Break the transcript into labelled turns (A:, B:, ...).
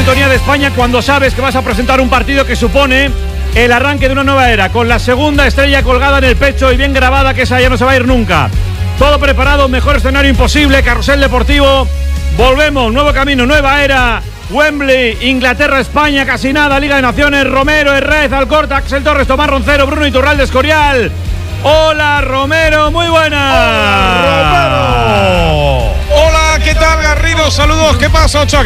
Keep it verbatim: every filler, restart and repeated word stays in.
A: sintonía de España cuando sabes que vas a presentar un partido que supone el arranque de una nueva era, con la segunda estrella colgada en el pecho y bien grabada, que esa ya no se va a ir nunca. Todo preparado, mejor escenario imposible, carrusel deportivo. Volvemos, nuevo camino, nueva era. Wembley, Inglaterra, España, casi nada, Liga de Naciones. Romero, Herrez, Alcorta, Axel Torres, Tomás Roncero, Bruno Iturralde, Escorial. Hola Romero, muy buenas.
B: Hola Romero. Hola, ¿qué tal Garrido? Saludos, ¿qué pasa, Ochoa?